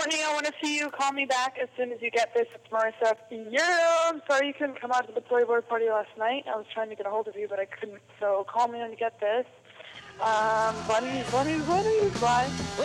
Courtney, I want to see you. Call me back as soon as you get this. It's Marissa. Yeah, I'm sorry you couldn't come out to the Playboy party last night. I was trying to get a hold of you, but I couldn't. So call me when you get this. Bunnies, bye.